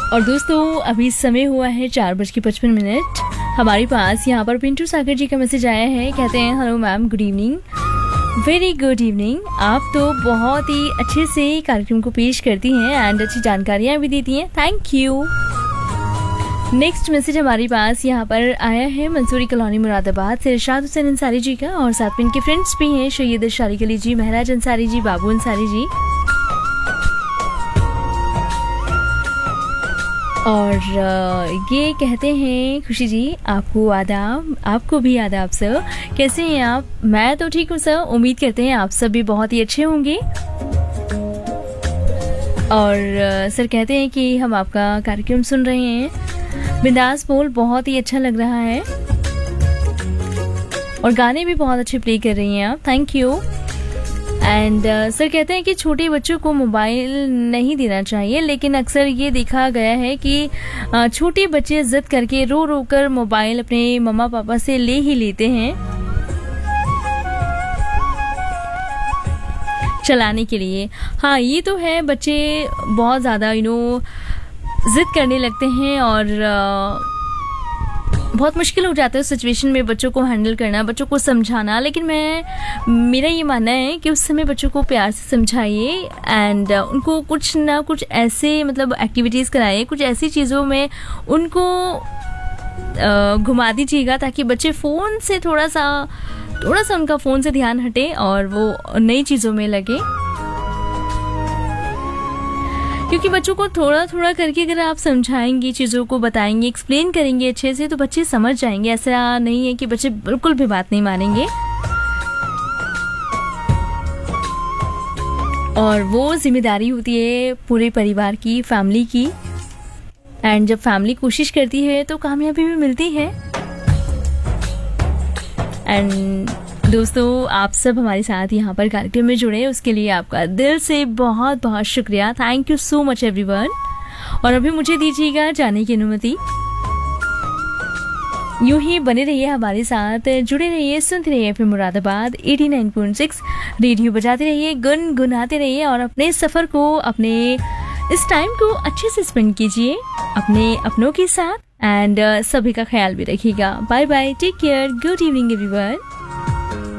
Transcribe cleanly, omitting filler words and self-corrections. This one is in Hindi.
और दोस्तों अभी समय हुआ है 4:55। हमारे पास यहाँ पर पिंटू सागर जी का मैसेज आया है। कहते हैं hello ma'am, good evening, very good evening. आप तो बहुत ही अच्छे से कार्यक्रम को पेश करती हैं एंड अच्छी जानकारियाँ भी देती हैं, थैंक यू। नेक्स्ट मैसेज हमारे पास यहाँ पर आया है मंसूरी कॉलोनी मुरादाबाद से इरशाद हुसैन अंसारी जी का, और साथ में इनके फ्रेंड्स भी हैं सैयद शारिक अली जी, महराज अंसारी जी, बाबू अंसारी जी। और ये कहते हैं खुशी जी आपको आदाब, आपको भी आदाब सर, कैसे हैं आप? मैं तो ठीक हूँ सर, उम्मीद करते हैं आप सब भी बहुत ही अच्छे होंगे। और सर कहते हैं कि हम आपका कार्यक्रम सुन रहे हैं, बिंदास बोल बहुत ही अच्छा लग रहा है और गाने भी बहुत अच्छे प्ले कर रही हैं आप, थैंक यू। एंड सर कहते हैं कि छोटे बच्चों को मोबाइल नहीं देना चाहिए, लेकिन अक्सर ये देखा गया है कि छोटे बच्चे जिद करके रो रो कर मोबाइल अपने मम्मा पापा से ले ही लेते हैं चलाने के लिए। हाँ ये तो है, बच्चे बहुत ज़्यादा जिद करने लगते हैं और बहुत मुश्किल हो जाता है उस सिचुएशन में बच्चों को हैंडल करना, बच्चों को समझाना। लेकिन मेरा ये मानना है कि उस समय बच्चों को प्यार से समझाइए एंड उनको कुछ ना कुछ ऐसे एक्टिविटीज़ कराइए, कुछ ऐसी चीज़ों में उनको घुमा दीजिएगा ताकि बच्चे फ़ोन से थोड़ा सा उनका फ़ोन से ध्यान हटे और वो नई चीज़ों में लगे। क्योंकि बच्चों को थोड़ा थोड़ा करके अगर आप समझाएंगे, चीज़ों को बताएंगे, एक्सप्लेन करेंगे अच्छे से, तो बच्चे समझ जाएंगे। ऐसा नहीं है कि बच्चे बिल्कुल भी बात नहीं मानेंगे। और वो जिम्मेदारी होती है पूरे परिवार की, फैमिली की, एंड जब फैमिली कोशिश करती है तो कामयाबी भी मिलती है। एंड दोस्तों आप सब हमारे साथ यहाँ पर कार्यक्रम में जुड़े, उसके लिए आपका दिल से बहुत बहुत शुक्रिया, thank you so much everyone. और अभी मुझे दीजिएगा जाने की अनुमति। यूं ही बने रहिए हमारे साथ, जुड़े रहिए, सुनते रहिए फिर मुरादाबाद 89.6, रेडियो बजाते रहिए, गुनगुनाते रहिए और अपने सफ़र को, अपने इस टाइम को अच्छे से स्पेंड कीजिए अपने अपनों के साथ एंड सभी का ख्याल भी रखिएगा। Bye bye, take care, good evening everyone.